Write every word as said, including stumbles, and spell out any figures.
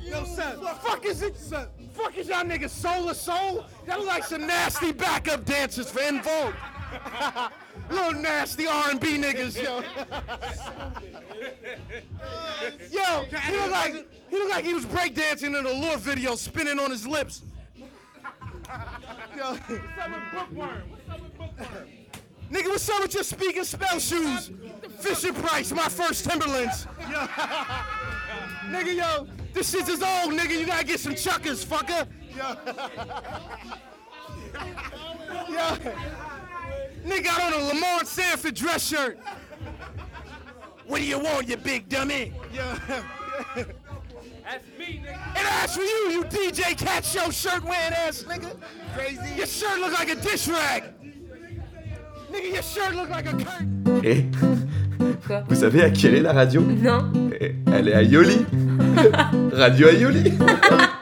Yo, son, what fuck is it? Son, fuck is y'all niggas Soul of Soul? Y'all look like some nasty backup dancers for En Vogue. Little nasty R and B niggas, yo. Yo, he look like he look like he was breakdancing in a Lure video, spinning on his lips. Yo. What's up with Bookworm? What's up with Bookworm? Nigga, what's up with your speaking spell shoes? Fisher Price, my first Timberlands. Yo. Nigga, yo, this shit is old, nigga. You gotta get some chuckers, fucker. Yo. Yo. Nigga got on a Lamar Sanford dress shirt. What do you want, you big dummy? Yo. That's me, nigga. And that's for you, you D J Cat Show shirt wearing ass nigga. Crazy. Your shirt look like a dish rag. Nigga, your shirt look like a curtain. Et Quoi? vous savez à quelle est la radio? Non. Eh, Elle est à Yoli. Radio à Yoli.